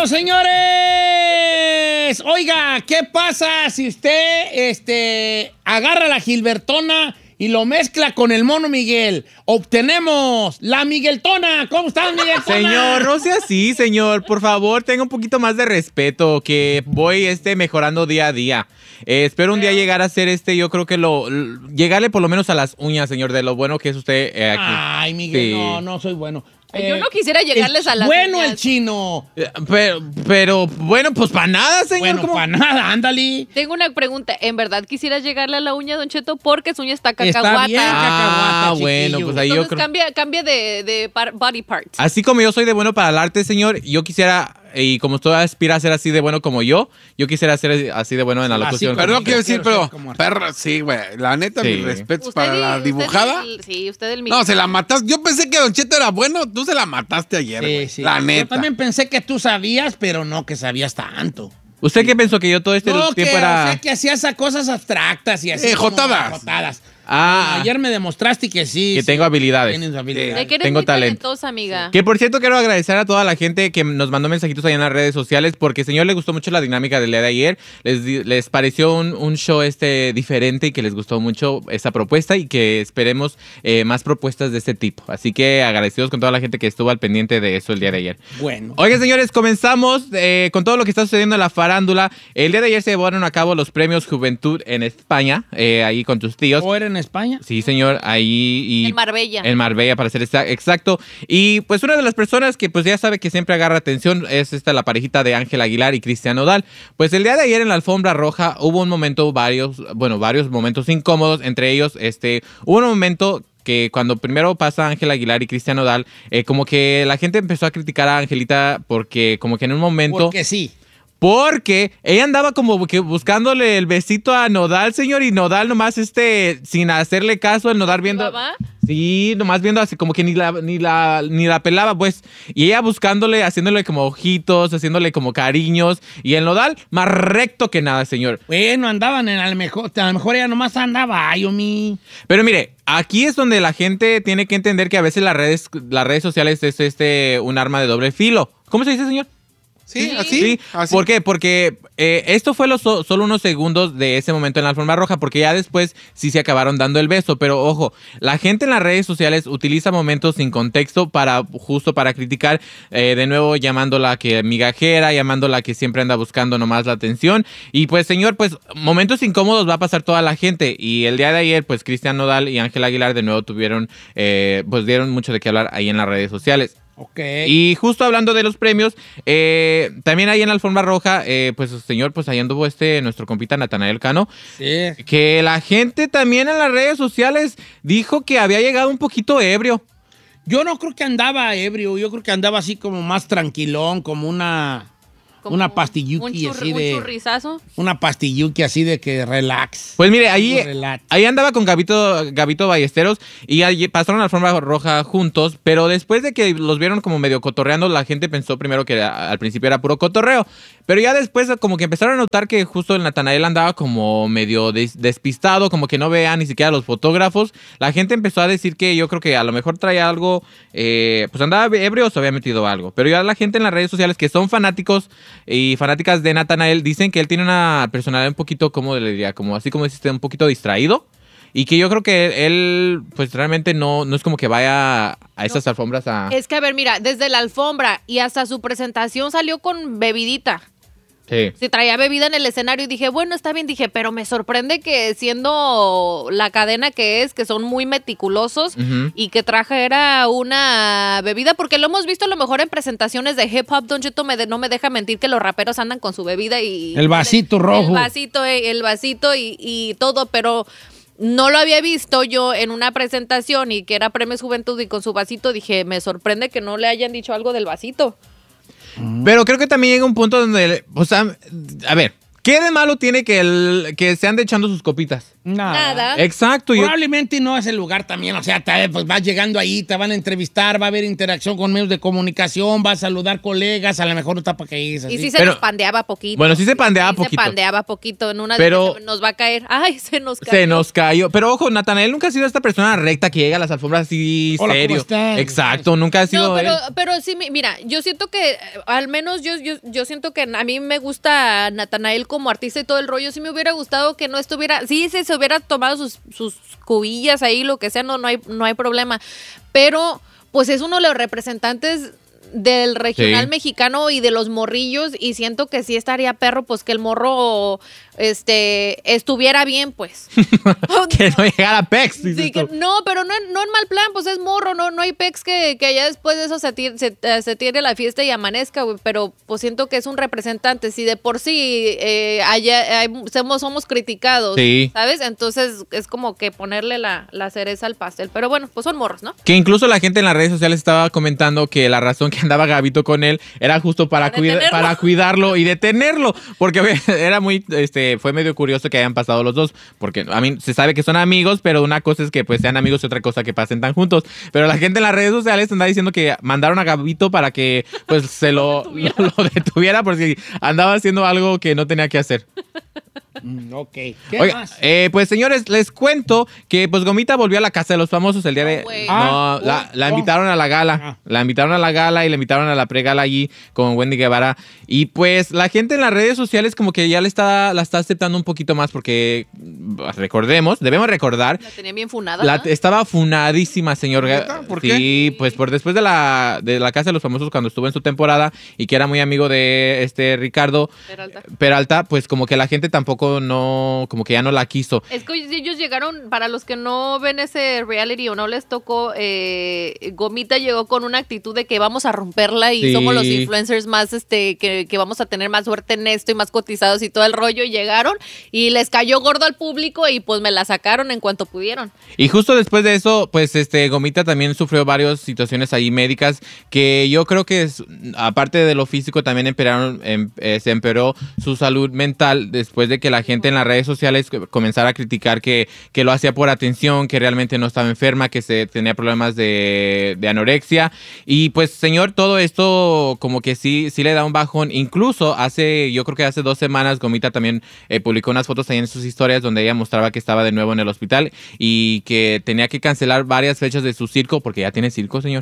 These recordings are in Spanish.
¡Regresamos, señores! Oiga, ¿qué pasa si usted agarra la Gilbertona y lo mezcla con el mono Miguel? Obtenemos la Migueltona. ¿Cómo estás, Migueltona? Señor, no sea así, señor. Por favor, tenga un poquito más de respeto, que voy mejorando día a día. Espero un día llegar a ser yo creo que llegarle por lo menos a las uñas, señor, de lo bueno que es usted aquí. Ay, Miguel, Sí. no soy bueno. Yo no quisiera llegarles a las bueno uñas. el chino. Pero bueno, pues para nada, señor. Bueno, ¿cómo? para nada, ándale. Tengo una pregunta. ¿En verdad quisieras llegarle a la uña, Don Cheto? Porque su uña está Está cacahuata. bien, cacahuata, bueno, chiquillo. pues ahí yo Entonces creo. cambia de body parts. Así como yo soy de bueno para el arte, señor, yo quisiera, y como usted aspira a ser así de bueno como yo quisiera ser así de bueno en la Así locución. como- Perdón, quiero decir, Quiero pero ser como artista. perra, sí, güey. La neta, Sí. mis respetos Usted para la usted dibujada. sí, usted el No, se la mataste. Yo pensé que Don Cheto era bueno. Tú se la mataste ayer, Sí, güey. sí. La Yo neta. también pensé que tú sabías, pero no que sabías tanto. ¿Usted qué pensó? Que yo todo este No, tiempo o era... sea, que hacías a cosas abstractas y así. como jotadas. jotadas. Ah. Ayer me demostraste que sí. Que sí, tengo habilidades. Tienes De habilidades. que eres Tengo muy talento. talentosa, amiga. Que por cierto quiero agradecer a toda la gente que nos mandó mensajitos allá en las redes sociales, porque señor le gustó mucho la dinámica del día de ayer, les pareció un show diferente y que les gustó mucho esa propuesta y que esperemos más propuestas de este tipo. Así que agradecidos con toda la gente que estuvo al pendiente de eso el día de ayer. Bueno. Oigan, señores, comenzamos con todo lo que está sucediendo en la farándula. El día de ayer se llevaron a cabo los premios Juventud en España, ahí con tus tíos. ¿O era en España? Sí, señor, ahí y... En Marbella. En Marbella, para ser exacto. Y pues una de las personas que pues ya sabe que siempre agarra atención es la parejita de Ángel Aguilar y Cristian Nodal. Pues el día de ayer en la alfombra roja hubo un momento, varios momentos incómodos. Entre ellos, hubo un momento que cuando primero pasa Ángel Aguilar y Cristian Nodal, como que la gente empezó a criticar a Angelita porque como que en un momento... Porque sí. Porque ella andaba como que buscándole el besito a Nodal, señor, y Nodal nomás sin hacerle caso, el Nodal viendo... ¿Llevaba? Sí, nomás viendo así como que ni la pelaba, pues. Y ella buscándole, haciéndole como ojitos, haciéndole como cariños. Y el Nodal más recto que nada, señor. Bueno, andaban a lo mejor ella nomás andaba, ay, Omi. Pero mire, aquí es donde la gente tiene que entender que a veces las redes sociales es un arma de doble filo. ¿Cómo se dice, señor? Sí, así. Sí, así. ¿por qué? Porque esto fue solo unos segundos de ese momento en la alfombra roja, porque ya después sí se acabaron dando el beso, pero ojo, la gente en las redes sociales utiliza momentos sin contexto justo para criticar, de nuevo llamándola que migajera, llamándola que siempre anda buscando nomás la atención, y pues señor, pues momentos incómodos va a pasar toda la gente, y el día de ayer pues Cristian Nodal y Ángel Aguilar de nuevo pues dieron mucho de qué hablar ahí en las redes sociales. Ok. Y justo hablando de los premios, también ahí en la alfombra roja, pues señor, pues ahí anduvo nuestro compita Natanael Cano, Sí. que la gente también en las redes sociales dijo que había llegado un poquito ebrio. Yo no creo que andaba ebrio, yo creo que andaba así como más tranquilón, como una pastilluki así un de... churrizazo. Una pastilluki así de que relax. Pues mire, ahí Relax. andaba con Gabito Ballesteros y ahí pasaron la alfombra roja juntos, pero después de que los vieron como medio cotorreando, la gente pensó primero que al principio era puro cotorreo, pero ya después como que empezaron a notar que justo el Natanael andaba como medio despistado, como que no veía ni siquiera los fotógrafos. La gente empezó a decir que yo creo que a lo mejor traía algo, pues andaba ebrio o se había metido algo, pero ya la gente en las redes sociales que son fanáticos y fanáticas de Natanael dicen que él tiene una personalidad un poquito, ¿cómo le diría? Como así como dijiste, un poquito distraído. Y que yo creo que él, pues realmente no es como que vaya a esas alfombras a... Es que, a ver, mira, desde la alfombra y hasta su presentación salió con bebidita. Sí. Se traía bebida en el escenario y dije, bueno, está bien, dije, pero me sorprende que siendo la cadena que es, que son muy meticulosos y que trajera una bebida, porque lo hemos visto a lo mejor en presentaciones de hip hop, Don Cheto no me deja mentir que los raperos andan con su bebida y... El vasito rojo. El vasito y todo, pero... No lo había visto yo en una presentación y que era Premios Juventud y con su vasito, dije, me sorprende que no le hayan dicho algo del vasito. Pero creo que también llega un punto donde, o sea, a ver, ¿qué de malo tiene que se ande echando sus copitas? Nada. Exacto. Probablemente no es el lugar también, o sea, pues vas llegando ahí, te van a entrevistar, va a haber interacción con medios de comunicación, vas a saludar colegas, a lo mejor no está para que ir así. Y sí se nos pandeaba poquito. Bueno, sí se pandeaba poquito. Se pandeaba poquito. En una pero de nos va a caer. Ay, se nos cayó. Se nos cayó. Pero ojo, Natanael nunca ha sido esta persona recta que llega a las alfombras así Hola, serio. ¿cómo están? Exacto, nunca ha sido él. Pero sí, mira, yo siento que, al menos yo siento que a mí me gusta Natanael como artista y todo el rollo. Sí me hubiera gustado que no estuviera, sí se hubiera tomado sus cubillas ahí, lo que sea, no hay problema. Pero, pues es uno de los representantes del regional mexicano y de los morrillos, y siento que sí estaría perro, pues que el morro estuviera bien, pues. Que no llegara a Pex. Sí, no, pero no en mal plan, pues es morro, no hay Pex que ya después de eso se tire la fiesta y amanezca, güey, pero pues siento que es un representante, si de por sí somos criticados, ¿sabes? Entonces es como que ponerle la cereza al pastel, pero bueno, pues son morros, ¿no? Que incluso la gente en las redes sociales estaba comentando que la razón que andaba Gabito con él era justo para cuidarlo y detenerlo, porque era muy, fue medio curioso que hayan pasado los dos, porque a mí se sabe que son amigos, pero una cosa es que pues sean amigos y otra cosa que pasen tan juntos, pero la gente en las redes sociales anda diciendo que mandaron a Gabito para que pues se lo detuviera porque andaba haciendo algo que no tenía que hacer. Ok. ¿Qué más? Pues señores, les cuento que pues Gomita volvió a la casa de los famosos el día de... la invitaron a la gala. La invitaron a la gala y la invitaron a la pregala allí con Wendy Guevara. Y pues la gente en las redes sociales como que ya la está aceptando un poquito más porque debemos recordar... La tenía bien funada. Estaba funadísima, señor. ¿Por qué? Sí, pues por después de la casa de los famosos cuando estuvo en su temporada y que era muy amigo de Ricardo Peralta, pues como que la gente tampoco como que ya no la quiso. Es que ellos llegaron, para los que no ven ese reality o no les tocó, Gomita llegó con una actitud de que vamos a romperla y somos los influencers más, que vamos a tener más suerte en esto y más cotizados y todo el rollo, y llegaron y les cayó gordo al público y pues me la sacaron en cuanto pudieron. Y justo después de eso, pues Gomita también sufrió varias situaciones ahí médicas que yo creo que aparte de lo físico también se empeoró su salud mental después de que la gente en las redes sociales comenzara a criticar que lo hacía por atención, que realmente no estaba enferma, que tenía problemas de anorexia. Y pues, señor, todo esto como que sí le da un bajón. Incluso yo creo que hace 2 semanas Gomita también publicó unas fotos ahí en sus historias donde ella mostraba que estaba de nuevo en el hospital y que tenía que cancelar varias fechas de su circo, porque ya tiene circo, señor.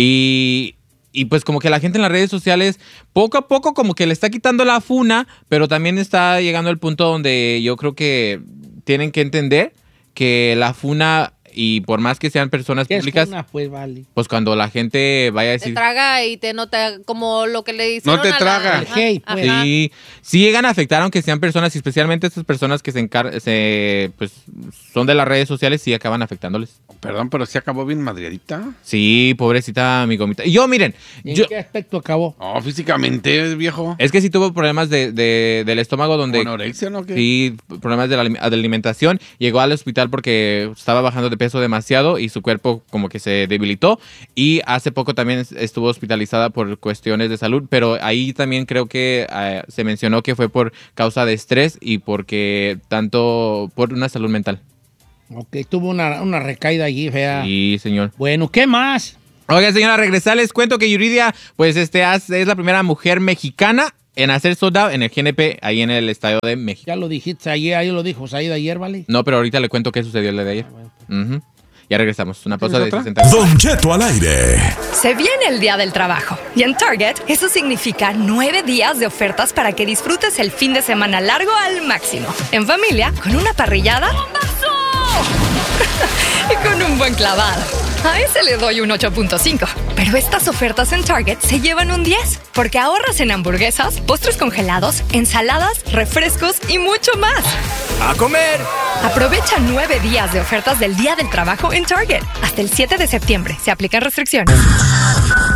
Y pues como que la gente en las redes sociales poco a poco como que le está quitando la funa, pero también está llegando al punto donde yo creo que tienen que entender que la funa, y por más que sean personas públicas, funa, pues, vale. Pues cuando la gente vaya a decir... Te traga y te nota como lo que le hicieron no te traga. Sí llegan a afectar, aunque sean personas, y especialmente estas personas que pues son de las redes sociales, sí acaban afectándoles. Perdón, pero sí acabó bien madreadita. Sí, pobrecita mi Gomita. Y yo, miren... ¿En qué aspecto acabó? Físicamente, viejo. Es que sí tuvo problemas del estómago donde... ¿Anorexia, no? ¿Qué? Sí, problemas de la alimentación. Llegó al hospital porque estaba bajando de peso demasiado y su cuerpo como que se debilitó. Y hace poco también estuvo hospitalizada por cuestiones de salud, pero ahí también creo que se mencionó que fue por causa de estrés y por una salud mental. Ok, tuvo una recaída allí, fea. Sí, señor. Bueno, ¿qué más? Oiga, señora, regresar, les cuento que Yuridia, pues es la primera mujer mexicana en hacer sold out en el GNP, ahí en el Estadio de México. Ya lo dijiste ayer, ahí lo dijo Said ayer, ¿vale? No, pero ahorita le cuento qué sucedió el día de ayer. Ya regresamos. Una pausa de 60 Don Cheto al aire. Se viene el Día del Trabajo. Y en Target, eso significa 9 días de ofertas para que disfrutes el fin de semana largo al máximo. En familia, con una parrillada y con un buen clavado. A ese le doy un 8.5. Pero estas ofertas en Target se llevan un 10. Porque ahorras en hamburguesas, postres congelados, ensaladas, refrescos y mucho más. ¡A comer! Aprovecha 9 días de ofertas del Día del Trabajo en Target. Hasta el 7 de septiembre. Se aplican restricciones.